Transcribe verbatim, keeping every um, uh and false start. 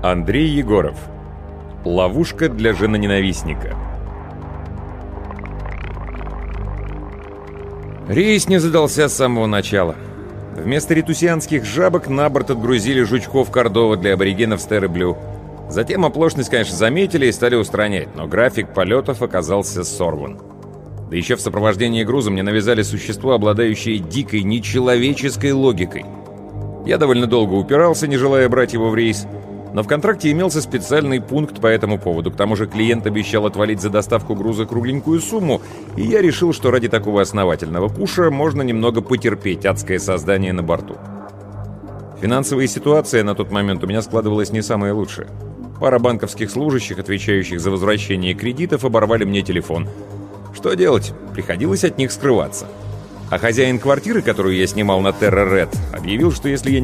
Андрей Егоров. Ловушка для женоненавистника. Рейс не задался с самого начала. Вместо ретусианских жабок на борт отгрузили жучков Кордова для аборигенов с Терры Блю. Затем оплошность, конечно, заметили и стали устранять, но график полетов оказался сорван. Да еще в сопровождении груза мне навязали существо, обладающее дикой, нечеловеческой логикой. Я довольно долго упирался, не желая брать его в рейс, но в контракте имелся специальный пункт по этому поводу. К тому же клиент обещал отвалить за доставку груза кругленькую сумму, и я решил, что ради такого основательного куша можно немного потерпеть адское создание на борту. Финансовая ситуация на тот момент у меня складывалась не самая лучшая. Пара банковских служащих, отвечающих за возвращение кредитов, оборвали мне телефон. Что делать? Приходилось от них скрываться. А хозяин квартиры, которую я снимал на Терра Ред, объявил, что если я